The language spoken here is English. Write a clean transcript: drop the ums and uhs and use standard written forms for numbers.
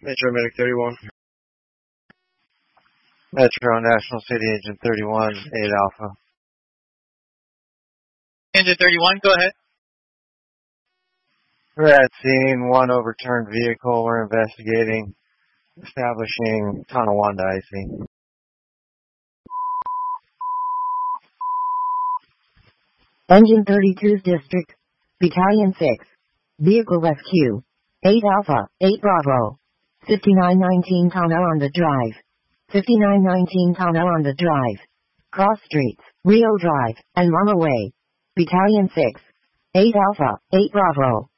Metro Medic 31. Metro National City Engine 31, 8 Alpha. Engine 31, go ahead. We're at scene, one overturned vehicle. We're investigating, establishing Tonawanda IC. Engine 32's District, Battalion 6. Vehicle rescue. 8 Alpha, 8 Bravo. 5919 Tonawanda Drive. 5919 Tonawanda Drive. Cross streets, Rio Drive, and Mama Way. Battalion 6. 8 Alpha, 8 Bravo.